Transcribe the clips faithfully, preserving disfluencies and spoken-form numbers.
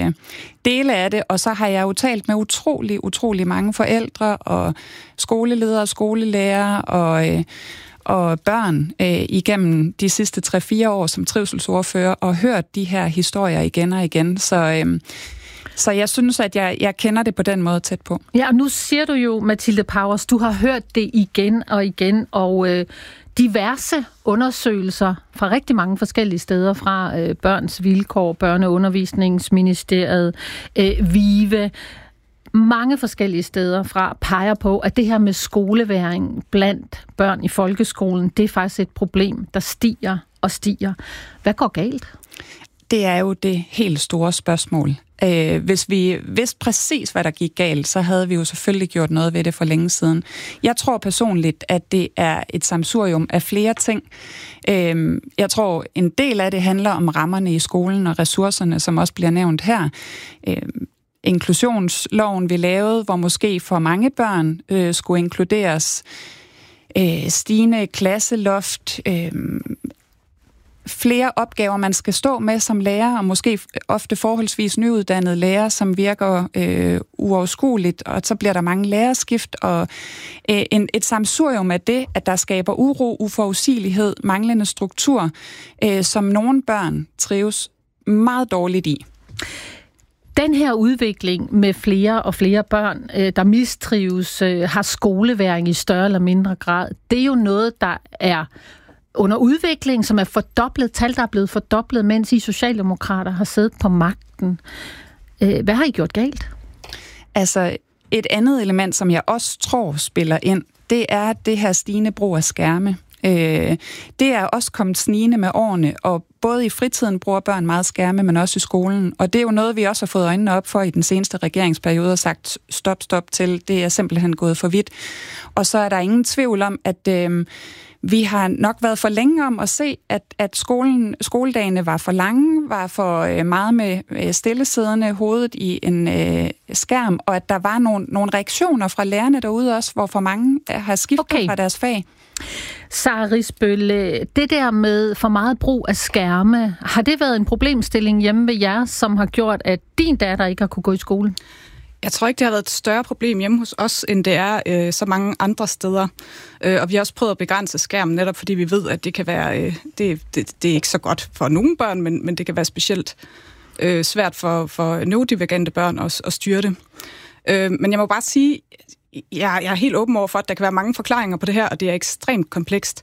øh, dele af det, og så har jeg jo talt med utrolig, utrolig mange forældre og skoleledere, skolelærere og, øh, og børn øh, igennem de sidste tre fire år som trivselsordfører og hørt de her historier igen og igen. Så... Øh, Så jeg synes, at jeg, jeg kender det på den måde tæt på. Ja, og nu siger du jo, Mathilde Pauwers, du har hørt det igen og igen, og øh, diverse undersøgelser fra rigtig mange forskellige steder, fra øh, Børns Vilkår, Børneundervisningsministeriet, øh, VIVE, mange forskellige steder fra peger på, at det her med skoleværing blandt børn i folkeskolen, det er faktisk et problem, der stiger og stiger. Hvad går galt? Det er jo det helt store spørgsmål. Øh, hvis vi vidste præcis, hvad der gik galt, så havde vi jo selvfølgelig gjort noget ved det for længe siden. Jeg tror personligt, at det er et sammensurium af flere ting. Øh, jeg tror, en del af det handler om rammerne i skolen og ressourcerne, som også bliver nævnt her. Øh, inklusionsloven, vi lavede, hvor måske for mange børn øh, skulle inkluderes, øh, stigende klasseloft, øh, flere opgaver, man skal stå med som lærer, og måske ofte forholdsvis nyuddannede lærere, som virker øh, uoverskueligt, og så bliver der mange lærerskift, og øh, en, et sammensurium af det, at der skaber uro, uforudsigelighed, manglende struktur, øh, som nogle børn trives meget dårligt i. Den her udvikling med flere og flere børn, der mistrives, har skoleværing i større eller mindre grad, det er jo noget, der er under udvikling, som er fordoblet, tal, der er blevet fordoblet, mens I socialdemokrater har siddet på magten. Hvad har I gjort galt? Altså, et andet element, som jeg også tror spiller ind, det er det her stigende brug af skærme. Øh, det er også kommet snigende med årene, og både i fritiden bruger børn meget skærme, men også i skolen. Og det er jo noget, vi også har fået øjnene op for i den seneste regeringsperiode og sagt stop, stop til. Det er simpelthen gået for vidt. Og så er der ingen tvivl om, at øh, vi har nok været for længe om at se, at, at skolen, skoledagene var for lange, var for øh, meget med øh, stillesiddende hovedet i en øh, skærm, og at der var nogle, nogle reaktioner fra lærerne derude også, hvor for mange har skiftet okay. fra deres fag. Sara Risbøl, det der med for meget brug af skærme, har det været en problemstilling hjemme ved jer, som har gjort, at din datter ikke har kunne gå i skole? Jeg tror ikke, det har været et større problem hjemme hos os, end det er øh, så mange andre steder. Øh, og vi har også prøvet at begrænse skærmen, netop fordi vi ved, at det kan være, øh, det, det, det er ikke så godt for nogle børn, men, men det kan være specielt øh, svært for, for neurodivergente børn at, at styre det. Øh, men jeg må bare sige, jeg, jeg er helt åben over for, at der kan være mange forklaringer på det her, og det er ekstremt komplekst.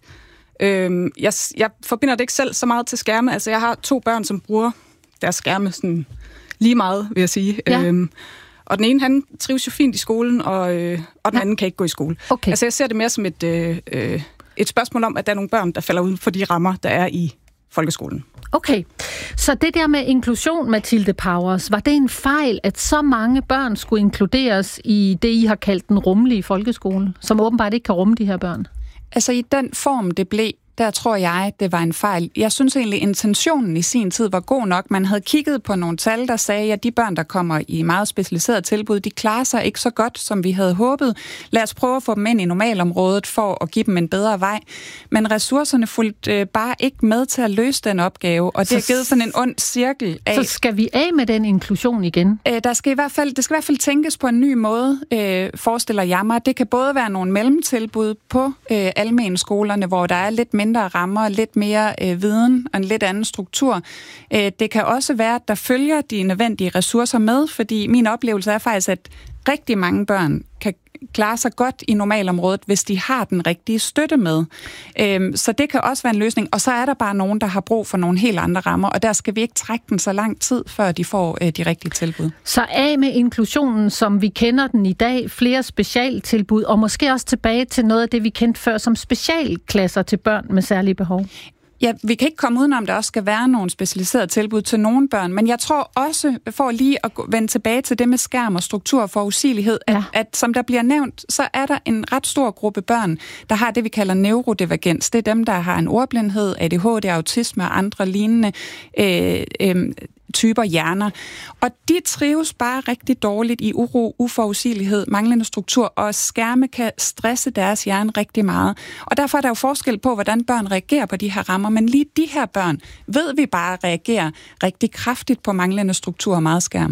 Øh, jeg, jeg forbinder det ikke selv så meget til skærme. Altså, jeg har to børn, som bruger deres skærme sådan lige meget, vil jeg sige. Ja. Øh, Og den ene, han trives jo fint i skolen, og, øh, og den anden kan ikke gå i skole. Okay. Altså, jeg ser det mere som et, øh, et spørgsmål om, at der er nogle børn, der falder ud for de rammer, der er i folkeskolen. Okay, så det der med inklusion, Mathilde Pauwers, var det en fejl, at så mange børn skulle inkluderes i det, I har kaldt den rummelige folkeskole, som åbenbart ikke kan rumme de her børn? Altså, i den form, det blev, der tror jeg, det var en fejl. Jeg synes egentlig, intentionen i sin tid var god nok. Man havde kigget på nogle tal, der sagde, at de børn, der kommer i meget specialiserede tilbud, de klarer sig ikke så godt, som vi havde håbet. Lad os prøve at få dem ind i normalområdet for at give dem en bedre vej. Men ressourcerne fulgte øh, bare ikke med til at løse den opgave, og det har givet sådan en ond cirkel af. Så skal vi af med den inklusion igen? Øh, der skal i hvert fald, det skal i hvert fald tænkes på en ny måde, øh, forestiller jeg mig. Det kan både være nogle mellemtilbud på øh, almene skolerne, hvor der er lidt mindre rammer, lidt mere øh, viden og en lidt anden struktur. Øh, det kan også være, at der følger de nødvendige ressourcer med, fordi min oplevelse er faktisk, at rigtig mange børn kan klare sig godt i normalområdet, hvis de har den rigtige støtte med. Øh, så det kan også være en løsning. Og så er der bare nogen, der har brug for nogle helt andre rammer, og der skal vi ikke trække den så lang tid, før de får øh, de rigtige tilbud. Så af med inklusionen, som vi kender den i dag, flere specialtilbud, og måske også tilbage til noget af det, vi kendte før som specialklasser til børn med særlige behov. Ja, vi kan ikke komme udenom, at der også skal være nogle specialiserede tilbud til nogle børn, men jeg tror også, for lige at vende tilbage til det med skærm og struktur og forudsigelighed, ja. at, at som der bliver nævnt, så er der en ret stor gruppe børn, der har det, vi kalder neurodivergens. Det er dem, der har en ordblindhed, A D H D, autisme og andre lignende øh, øh, typer hjerner. Og de trives bare rigtig dårligt i uro, uforudsigelighed, manglende struktur, og skærme kan stresse deres hjerne rigtig meget. Og derfor er der jo forskel på, hvordan børn reagerer på de her rammer, men lige de her børn ved vi bare reagerer rigtig kraftigt på manglende struktur og meget skærm.